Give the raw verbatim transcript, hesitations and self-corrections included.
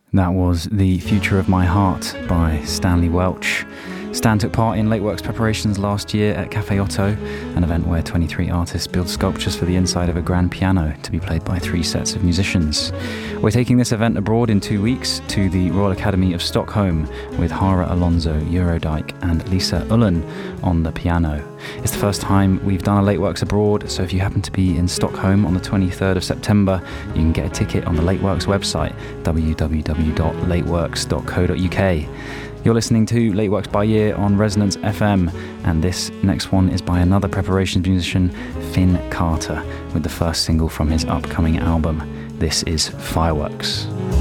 That was The Future of My Heart by Stanley Welch. Stan took part in Lateworks preparations last year at Cafe Otto, an event where twenty-three artists build sculptures for the inside of a grand piano to be played by three sets of musicians. We're taking this event abroad in two weeks to the Royal Academy of Stockholm with Hara Alonso, Eurodike and Lisa Ullen on the piano. It's the first time we've done a Lateworks abroad, so if you happen to be in Stockholm on the twenty-third of September, you can get a ticket on the Lateworks website, w w w dot lateworks dot co dot u k. You're listening to Lateworks by Year on Resonance F M, and this next one is by another preparations musician, Finn Carter, with the first single from his upcoming album. This is Fireworks.